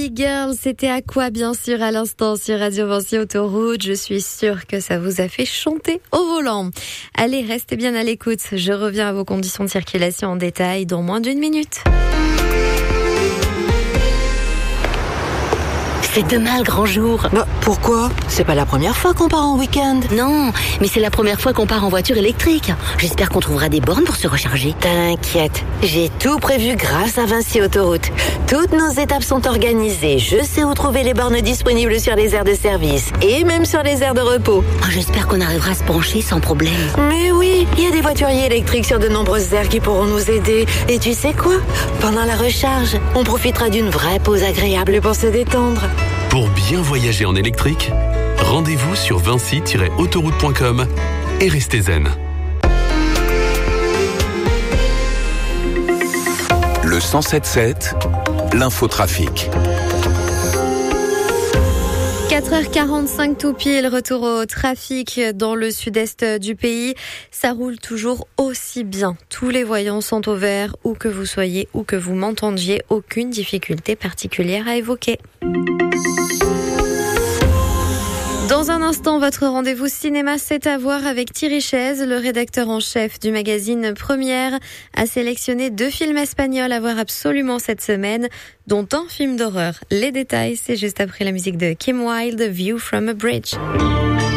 Barbie Girl, c'était à quoi bien sûr à l'instant sur Radio Vinci Autoroute. Je suis sûre que ça vous a fait chanter au volant. Allez, restez bien à l'écoute. Je reviens à vos conditions de circulation en détail dans moins d'1 minute. C'est demain le grand jour. Bah, pourquoi ? C'est pas la première fois qu'on part en week-end. Non, mais c'est la première fois qu'on part en voiture électrique. J'espère qu'on trouvera des bornes pour se recharger. T'inquiète, j'ai tout prévu grâce à Vinci Autoroute. Toutes nos étapes sont organisées. Je sais où trouver les bornes disponibles sur les aires de service et même sur les aires de repos. Oh, j'espère qu'on arrivera à se brancher sans problème. Mais oui, il y a des voituriers électriques sur de nombreuses aires qui pourront nous aider. Et tu sais quoi ? Pendant la recharge, on profitera d'une vraie pause agréable pour se détendre. Pour bien voyager en électrique, rendez-vous sur vinci-autoroute.com et restez zen. Le 107.7, l'infotrafic. 4h45 tout pile, retour au trafic dans le sud-est du pays. Ça roule toujours aussi bien. Tous les voyants sont au vert, où que vous soyez, où que vous m'entendiez, aucune difficulté particulière à évoquer. Dans un instant, votre rendez-vous cinéma, c'est à voir avec Thierry Chaise, le rédacteur en chef du magazine Première, a sélectionné 2 films espagnols à voir absolument cette semaine, dont un film d'horreur. Les détails, c'est juste après la musique de Kim Wilde, View from a Bridge.